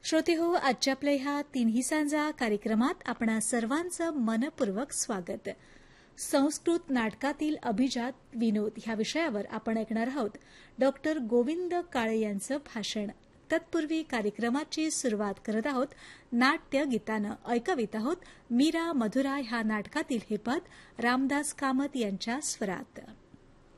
श्रोते हो, आजच्या आपल्या ह्या तिन्ही सांजा कार्यक्रमात आपणा सर्वांचं मनपूर्वक स्वागत. संस्कृत नाटकातील अभिजात विनोद ह्या विषयावर आपण ऐकणार आहोत डॉक्टर गोविंद काळे यांचं भाषण. तत्पूर्वी कार्यक्रमाची सुरुवात करत आहोत नाट्य गीतानं. ऐकवित आहोत मीरा मधुरा ह्या नाटकातील हे पद रामदास कामत यांच्या स्वरात.